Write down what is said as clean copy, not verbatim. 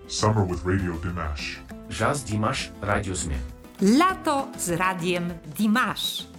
Summer with Radio Dimash. Jazz Dimash Radio Zmie. Lato z radiem Dimash.